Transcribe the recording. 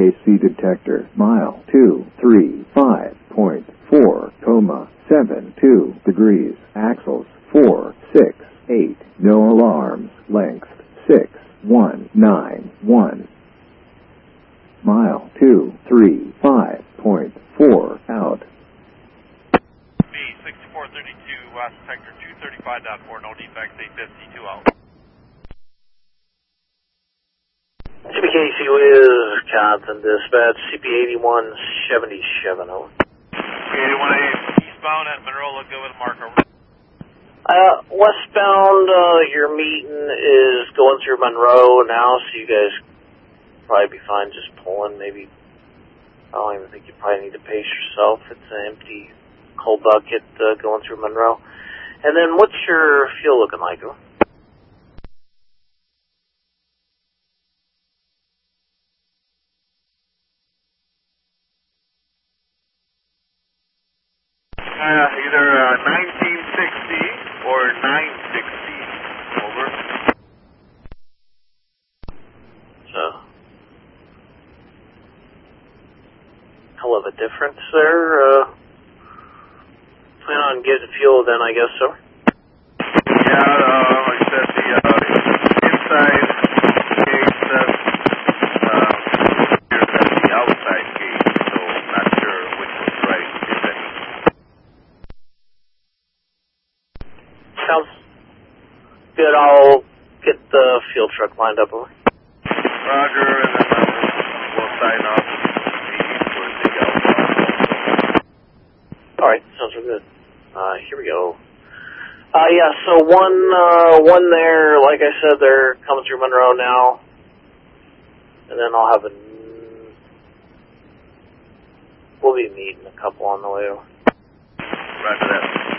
CKC detector, mile 235.4, 72 degrees, axles 468, no alarms, length 6191. Mile 235.4 out. B6432, sector 235.4, no defects, 852 out. CBKC is Wisconsin Dispatch, CP8177, over. CP81 eastbound at Monroe, look good with a mark, over. Westbound, your meeting is going through Monroe now, so you guys probably be fine just pulling. Maybe, I don't even think you probably need to pace yourself. It's an empty coal bucket going through Monroe. And then what's your fuel looking like? Either 1960 or 960, over. So, hell of a difference there. Plan on getting fuel then, I guess, so. Yeah, like I said, the inside gate says here's at the outside gate, so I'm not sure which was right, if any. Sounds good. I'll get the fuel truck lined up. Over. Roger, and then we'll sign off for the outbound. All right, sounds real good. Here we go. Yeah, so one there, like I said, they're coming through Monroe now. And then I'll have we'll be meeting a couple on the way over. Roger that.